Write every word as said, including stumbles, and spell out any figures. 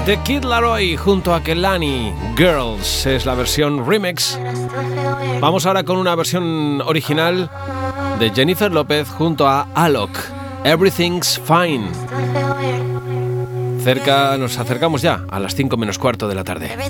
The Kid Laroi junto a Kehlani, Girls, es la versión remix. Vamos ahora con una versión original de Jennifer López junto a Alok, Everything's Fine. Cerca, nos acercamos ya a las cinco menos cuarto de la tarde.